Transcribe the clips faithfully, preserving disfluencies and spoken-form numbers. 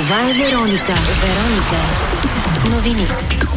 Това е Вероника. Вероника. Новини.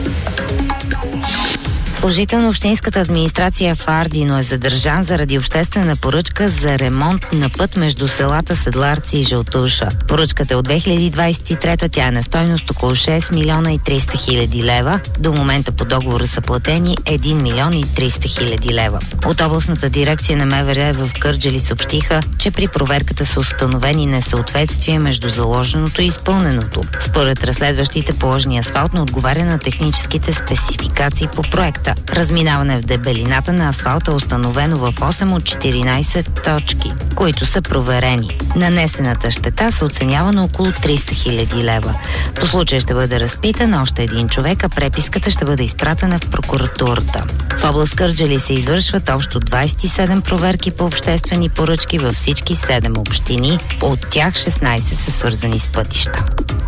Служител на общинската администрация в Ардино е задържан заради обществена поръчка за ремонт на път между селата Седларци и Жълтуша. Поръчката е от две хиляди двадесет и трета, тя е на стойност около шест милиона и триста хиляди лева. До момента по договора са платени един милион и триста хиляди лева. От областната дирекция на МВР в Кърджали съобщиха, че при проверката са установени несъответствия между заложеното и изпълненото. Според разследващите, положения асфалт не отговаря на техническите спецификации по проекта. Разминаване в дебелината на асфалта е установено в осем от четиринадесет точки, които са проверени. Нанесената щета се оценява на около триста хиляди лева. По случая ще бъде разпитан още един човек, а преписката ще бъде изпратена в прокуратурата. В област Кърджали се извършват общо двадесет и седем проверки по обществени поръчки във всички седем общини, от тях шестнадесет са свързани с пътища.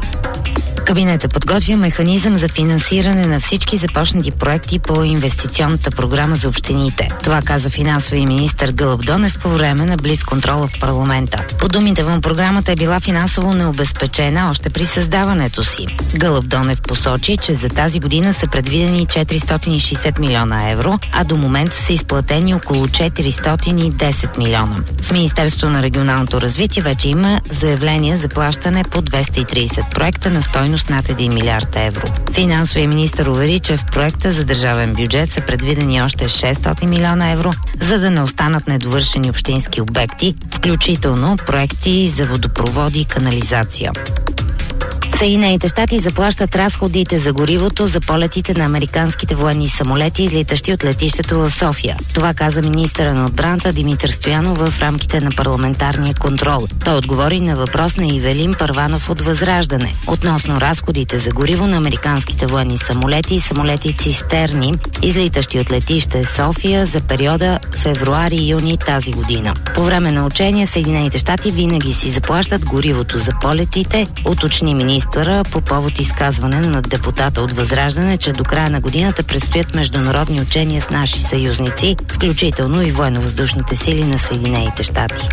Кабинетът подготвя механизъм за финансиране на всички започнати проекти по инвестиционната програма за общините. Това каза финансовия министър Гълъб Донев по време на блицконтрола в парламента. По думите му, програмата е била финансово необезпечена още при създаването си. Гълъб Донев посочи, че за тази година са предвидени четиристотин и шестдесет милиона евро, а до момента са изплатени около четиристотин и десет милиона. В Министерството на регионалното развитие вече има заявления за плащане по двеста и тридесет проекта на стойност над един милиард евро. Финансовия министър увери, че в проекта за държавен бюджет са предвидени още шестстотин милиона евро, за да не останат недовършени общински обекти, включително проекти за водопроводи и канализация. Съединените щати заплащат разходите за горивото за полетите на американските военни самолети, излитащи от летището в София. Това каза министъра на отбраната Димитър Стоянов в рамките на парламентарния контрол. Той отговори на въпрос на Ивелин Първанов от Възраждане относно разходите за гориво на американските военни самолети и самолети цистерни, излитащи от летище София за периода февруари-юни тази година. По време на учения Съединените щати винаги си заплащат горивото за полетите, уточни министър по повод изказване на депутата от Възраждане, че до края на годината предстоят международни учения с наши съюзници, включително и военно-въздушните сили на Съединените щати.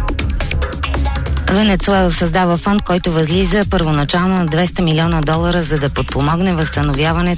Венецуела създава фонд, който възлиза първоначално на двеста милиона долара, за да подпомогне възстановяването